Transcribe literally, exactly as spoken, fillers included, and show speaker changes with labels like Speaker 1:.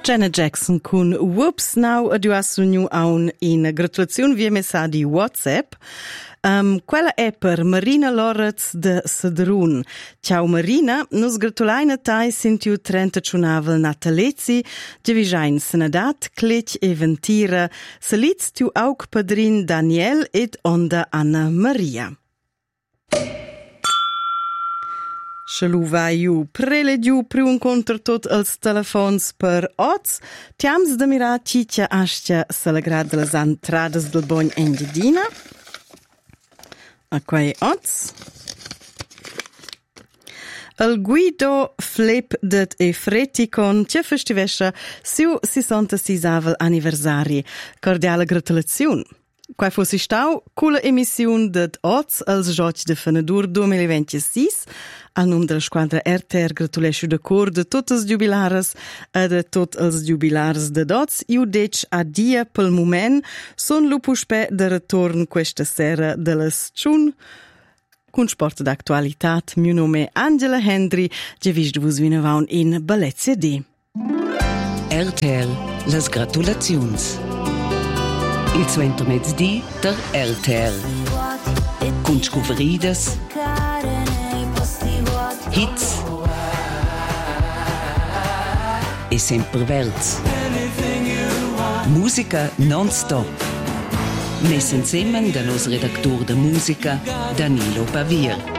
Speaker 1: Janet Jackson con Whoops Now a sognu aun in gratulazione via messaggi WhatsApp. Um, quella è per Marina Loretz de Sedrun. Ciao Marina, nos gratulaina tai sentiu trenta ciunavel natalezi, gevijain senadat, clec e ventira, salitz tu auk padrin Daniel ed onda Anna Maria. Shalu vaiu prelegiu pri un contra tot els telefons per oz, tiams da mirar ciccia ascia se la grad de les entrades del bogn engedina. A quei oz. El Guido Flip det e Freticon ce festivescha siu sessantaseisavel anniversari. Cordiale gratulazione. Quai fossi stau culla emissiun det oz als Jocs de Fenadur duemilaventisei. A nome della squadra R T R gratulesciu de cor de tots els jubilares e de tots els jubilars de dots. Iu dec a dia pel moment son lu puspè de retorn questa sera de les tschun con sport d'actualitat. Mio nome è Angela Hendry, ge visd vus vinavaun in Bellezia D.
Speaker 2: R T R, les gratulaziuns. Il suento mezzdi der R T R. Con scuveridas, hits e sempre verts. Musica non-stop. Mess insieme da nos redactor de musica Danilo Pavier.